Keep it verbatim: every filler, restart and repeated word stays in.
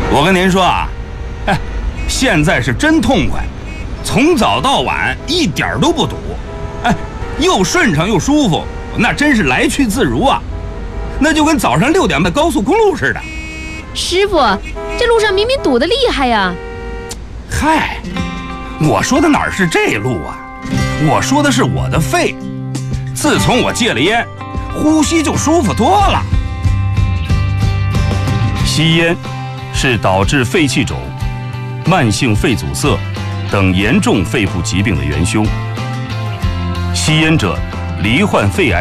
我跟您说啊，哎，现在是真痛快，从早到晚一点都不堵，哎，又顺畅又舒服，那真是来去自如啊，那就跟早上六点的高速公路似的。 师傅，这路上明明堵得厉害呀！ 嗨，我说的哪是这路啊，我说的是我的肺，自从我戒了烟，呼吸就舒服多了。 吸烟是导致肺气肿、慢性肺阻塞等严重肺部疾病的元凶。吸烟者罹患肺癌